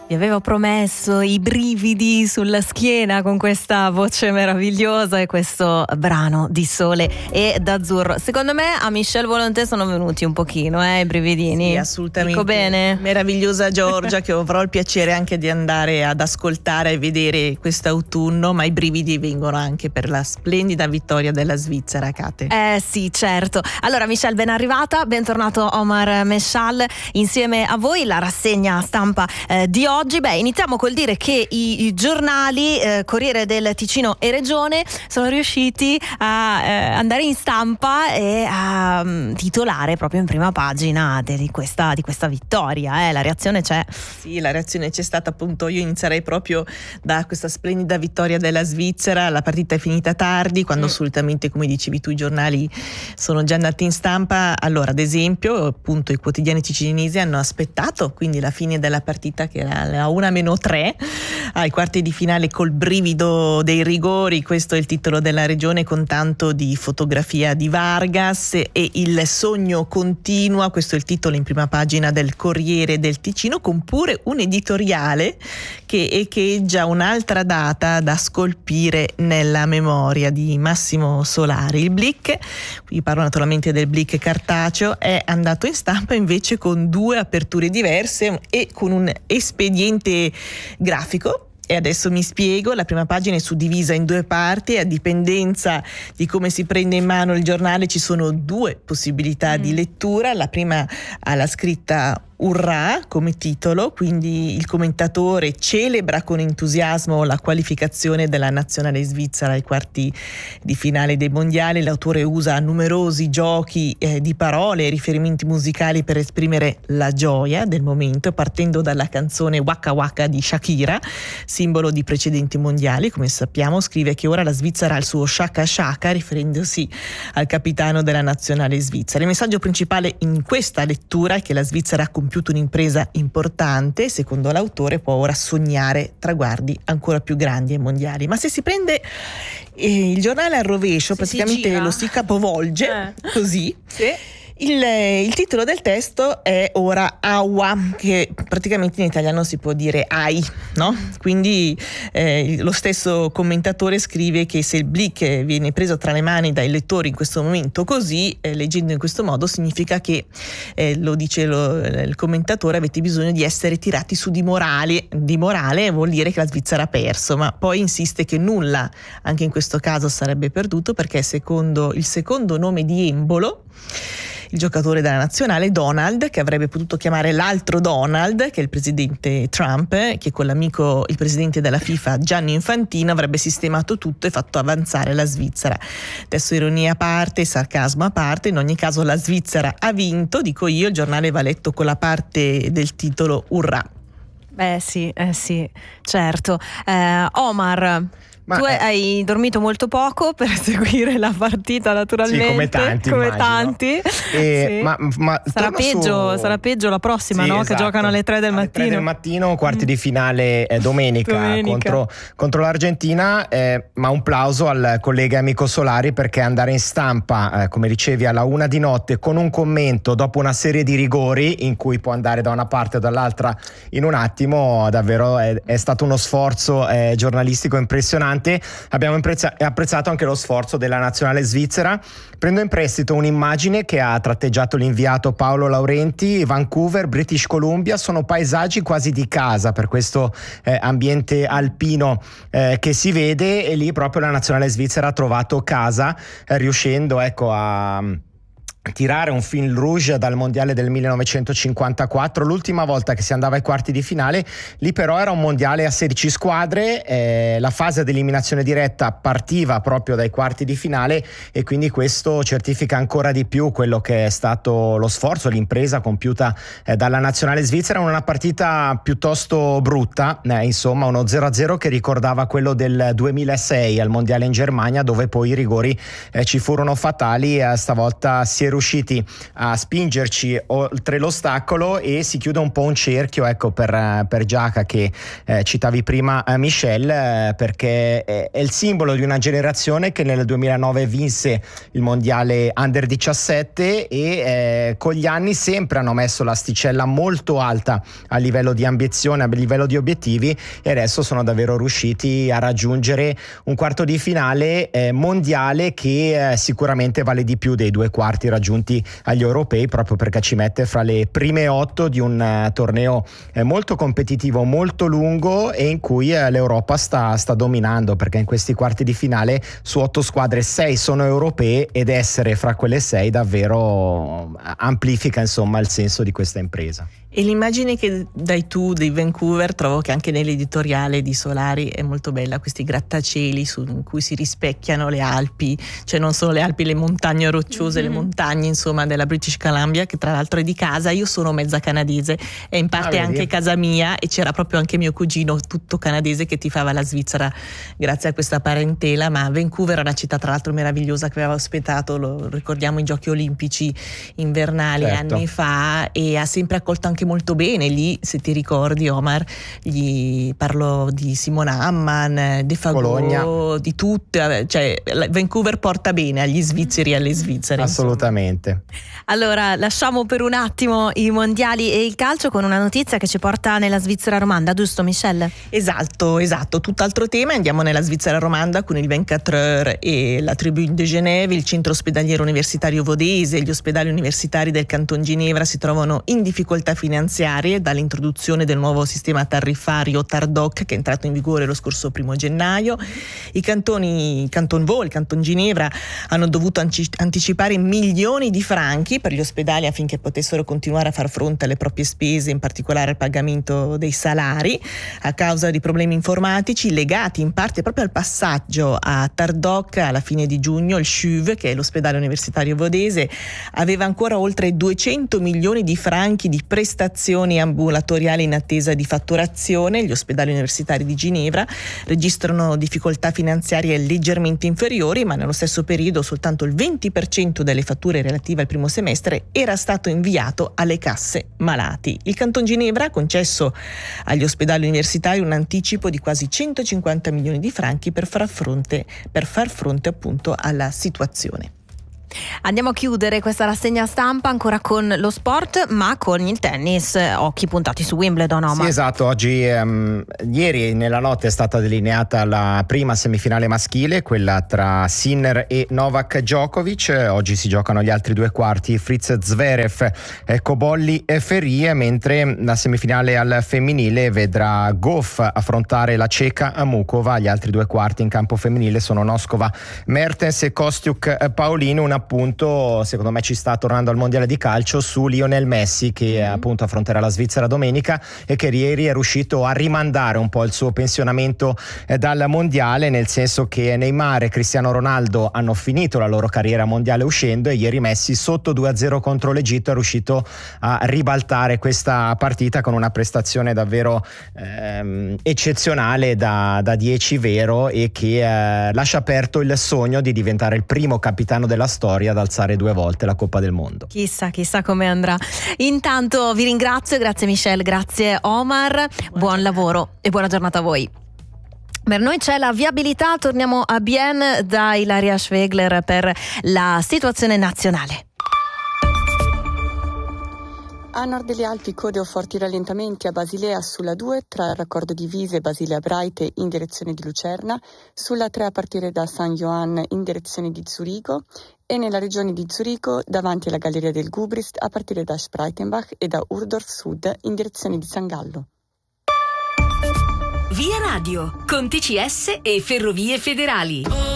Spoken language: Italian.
Vi avevo promesso i brividi sulla schiena con questa voce meravigliosa e questo brano di Sole e d'Azzurro. Secondo me a Michel Volonté sono venuti un pochino i brividini. Sì, assolutamente. Dico bene? Meravigliosa Giorgia, che avrò il piacere anche di andare ad ascoltare e vedere quest'autunno, ma i brividi vengono anche per la splendida vittoria della Svizzera, Kate. Sì, certo. Allora Michel, ben arrivata, bentornato Omar Mescial insieme a voi, la rassegna stampa di oggi. Iniziamo col dire che i giornali Corriere del Ticino e Regione sono riusciti a andare in stampa e a titolare proprio in prima pagina di questa vittoria. La reazione c'è. Sì, la reazione c'è stata, appunto. Io inizierei proprio da questa splendida vittoria della Svizzera. La partita è finita tardi, quando solitamente, come dicevi tu, i giornali sono già andati in stampa. Allora, ad esempio, appunto, i quotidiani ticinesi hanno aspettato quindi la fine della partita, che era la 1-3 ai quarti di finale, col brivido dei rigori. Questo è il titolo della Regione, con tanto di fotografia di Vargas, e il sogno continua. Questo è il titolo in prima pagina del Corriere del Ticino, con pure un editoriale che echeggia un'altra data da scolpire nella memoria di Massimo Solari. Il Blick, qui parlo naturalmente del Blick cartaceo, è andato in stampa invece con due aperture diverse e con un espediente grafico. E adesso mi spiego. La prima pagina è suddivisa in due parti, a dipendenza di come si prende in mano il giornale ci sono due possibilità di lettura. La prima ha la scritta Urrà come titolo, quindi il commentatore celebra con entusiasmo la qualificazione della nazionale svizzera ai quarti di finale dei mondiali. L'autore usa numerosi giochi di parole e riferimenti musicali per esprimere la gioia del momento, partendo dalla canzone Waka Waka di Shakira, simbolo di precedenti mondiali. Come sappiamo, scrive che ora la Svizzera ha il suo Shaka Shaka, riferendosi al capitano della nazionale svizzera. Il messaggio principale in questa lettura è che la Svizzera ha compiuto un'impresa importante. Secondo l'autore può ora sognare traguardi ancora più grandi ai mondiali. Ma se si prende il giornale al rovescio, praticamente lo si capovolge così. Sì. Il titolo del testo è ora Aua, che praticamente in italiano si può dire ai, no? Quindi lo stesso commentatore scrive che se il Blick viene preso tra le mani dai lettori in questo momento così, leggendo in questo modo, significa che, lo dice il commentatore, avete bisogno di essere tirati su di morale. Di morale vuol dire che la Svizzera ha perso, ma poi insiste che nulla anche in questo caso sarebbe perduto, perché secondo il secondo nome di Embolo, il giocatore della nazionale, Donald, che avrebbe potuto chiamare l'altro Donald, che è il presidente Trump, che con l'amico, il presidente della FIFA Gianni Infantino, avrebbe sistemato tutto e fatto avanzare la Svizzera. Adesso, ironia a parte, sarcasmo a parte, in ogni caso la Svizzera ha vinto, dico io. Il giornale va letto con la parte del titolo Urrà. Sì, certo. Omar, tu hai dormito molto poco per seguire la partita, naturalmente. Sì, come tanti. Sì. Ma sarà peggio la prossima, sì, no? Esatto. Che giocano alle 3 del mattino. Alle 3 del mattino, quarti di finale domenica. Contro l'Argentina. Ma un plauso al collega amico Solari, perché andare in stampa, come dicevi, alla 1 di notte con un commento dopo una serie di rigori in cui può andare da una parte o dall'altra in un attimo, davvero è stato uno sforzo giornalistico impressionante. Abbiamo apprezzato anche lo sforzo della nazionale svizzera. Prendo in prestito un'immagine che ha tratteggiato l'inviato Paolo Laurenti. Vancouver, British Columbia, sono paesaggi quasi di casa per questo ambiente alpino che si vede, e lì proprio la nazionale svizzera ha trovato casa, riuscendo a tirare un fil rouge dal mondiale del 1954, l'ultima volta che si andava ai quarti di finale. Lì però era un mondiale a 16 squadre, la fase di eliminazione diretta partiva proprio dai quarti di finale, e quindi questo certifica ancora di più quello che è stato lo sforzo, l'impresa compiuta dalla nazionale svizzera in una partita piuttosto brutta, insomma uno 0-0 che ricordava quello del 2006 al mondiale in Germania, dove poi i rigori ci furono fatali. Stavolta si è riusciti a spingerci oltre l'ostacolo e si chiude un po' un cerchio, ecco, per Giaca che citavi prima, Michelle, perché è il simbolo di una generazione che nel 2009 vinse il mondiale Under 17 e con gli anni sempre hanno messo l'asticella molto alta a livello di ambizione, a livello di obiettivi, e adesso sono davvero riusciti a raggiungere un quarto di finale mondiale che sicuramente vale di più dei 2 quarti raggiunti agli europei, proprio perché ci mette fra le prime 8 di un torneo molto competitivo, molto lungo, e in cui l'Europa sta dominando, perché in questi quarti di finale su 8 squadre 6 sono europee, ed essere fra quelle 6 davvero amplifica insomma il senso di questa impresa. E l'immagine che dai tu di Vancouver trovo che anche nell'editoriale di Solari è molto bella, questi grattacieli in cui si rispecchiano le Alpi, cioè non solo le Alpi, le montagne rocciose, le montagne insomma della British Columbia, che tra l'altro è di casa. Io sono mezza canadese, è in parte anche casa mia, e c'era proprio anche mio cugino tutto canadese che tifava la Svizzera grazie a questa parentela. Ma Vancouver è una città tra l'altro meravigliosa che aveva ospitato, lo ricordiamo, i Giochi Olimpici invernali anni fa, e ha sempre accolto anche molto bene lì, se ti ricordi Omar, gli parlo di Simona Amman, De Fagot, di tutte, cioè Vancouver porta bene agli svizzeri e alle svizzere. Assolutamente. Allora lasciamo per un attimo i mondiali e il calcio con una notizia che ci porta nella Svizzera romanda, giusto Michelle? Esatto, tutt'altro tema. Andiamo nella Svizzera romanda con il 24 Heures e la Tribune de Genève. Il centro ospedaliero universitario vodese e gli ospedali universitari del Canton Ginevra si trovano in difficoltà finanziarie dall'introduzione del nuovo sistema tariffario TARDOC che è entrato in vigore lo scorso 1 gennaio. I Canton Vaud e il Canton Ginevra hanno dovuto anticipare milioni di franchi per gli ospedali affinché potessero continuare a far fronte alle proprie spese, in particolare al pagamento dei salari, a causa di problemi informatici legati in parte proprio al passaggio a TARDOC alla fine di giugno. Il CHUV, che è l'ospedale universitario vodese, aveva ancora oltre 200 milioni di franchi di prestazioni ambulatoriali in attesa di fatturazione. Gli ospedali universitari di Ginevra registrano difficoltà finanziarie leggermente inferiori, ma nello stesso periodo soltanto il 20% delle fatture relative al primo semestre era stato inviato alle casse malati. Il Canton Ginevra ha concesso agli ospedali universitari un anticipo di quasi 150 milioni di franchi per far fronte appunto alla situazione. Andiamo a chiudere questa rassegna stampa ancora con lo sport, ma con il tennis, occhi puntati su Wimbledon. No? Sì, esatto, oggi ieri nella notte è stata delineata la prima semifinale maschile, quella tra Sinner e Novak Djokovic. Oggi si giocano gli altri 2 quarti, Fritz Zverev, Cobolli e Ferrie, mentre la semifinale al femminile vedrà Goff affrontare la ceca Mukova. Gli altri 2 quarti in campo femminile sono Noskova Mertens e Kostiuk Paolino. Un appunto secondo me ci sta tornando al mondiale di calcio su Lionel Messi, che appunto affronterà la Svizzera domenica e che ieri è riuscito a rimandare un po' il suo pensionamento dal mondiale, nel senso che Neymar e Cristiano Ronaldo hanno finito la loro carriera mondiale uscendo, e ieri Messi sotto 2-0 contro l'Egitto è riuscito a ribaltare questa partita con una prestazione davvero eccezionale da 10 vero, e che lascia aperto il sogno di diventare il primo capitano della storia ad alzare 2 volte la Coppa del Mondo. Chissà come andrà. Intanto vi ringrazio, grazie Michelle, grazie Omar, buon lavoro e buona giornata a voi. Per noi c'è la viabilità, torniamo a Bienne da Ilaria Schwegler per la situazione nazionale. A nord delle Alpi code o forti rallentamenti a Basilea sulla 2 tra il raccordo di Vise e Basilea-Breite in direzione di Lucerna, sulla 3 a partire da San Johann in direzione di Zurigo, e nella regione di Zurigo davanti alla Galleria del Gubrist a partire da Spreitenbach e da Urdorf Sud in direzione di San Gallo. Via Radio con TCS e Ferrovie Federali.